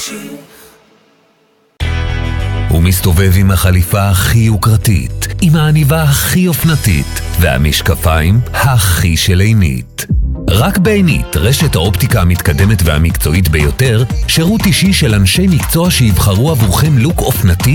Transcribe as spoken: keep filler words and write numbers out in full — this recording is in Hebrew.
הוא מסתובב עם החליפה הכי יוקרתית, עם העניבה הכי אופנתית, והמשקפיים הכי של עינית. רק בעינית, רשת האופטיקה המתקדמת והמקצועית ביותר, שירות אישי של אנשי מקצוע שיבחרו עבורכם לוק אופנתי